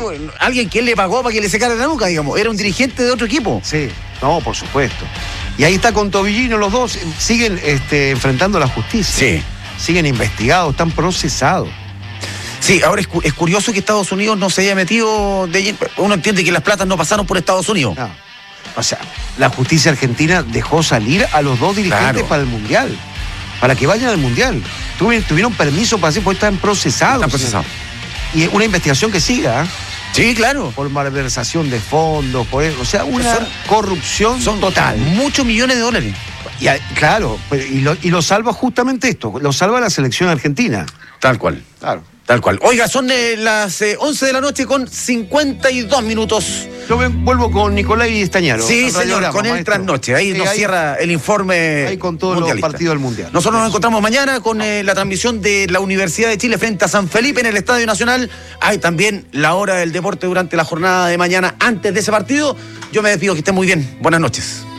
alguien que él le pagó para que le secara la nuca, digamos. Era un dirigente de otro equipo. Sí, no, por supuesto. Y ahí está con Tobillino, los dos siguen enfrentando la justicia. Sí. Siguen investigados, están procesados. Sí, ahora es curioso que Estados Unidos no se haya metido de lleno. Uno entiende que las platas no pasaron por Estados Unidos. No. O sea, la justicia argentina dejó salir a los dos dirigentes para el Mundial. Para que vayan al Mundial. Tuvieron permiso para hacer, porque están procesados. Están procesados. Y una investigación que siga, ¿eh? Sí, claro. Por malversación de fondos, o sea, una corrupción total. Muchos millones de dólares. Claro, y lo salva justamente esto, lo salva la selección argentina. Tal cual. Claro. Tal cual. Oiga, son las 11 de la noche con 52 minutos. Yo vuelvo con Nicolás Estañaro. Sí, señor, con el trasnoche. Ahí nos cierra el informe. Ahí con todos los partidos del Mundial. Nosotros nos encontramos mañana con la transmisión de la Universidad de Chile frente a San Felipe en el Estadio Nacional. Hay también la hora del deporte durante la jornada de mañana antes de ese partido. Yo me despido, que estén muy bien. Buenas noches.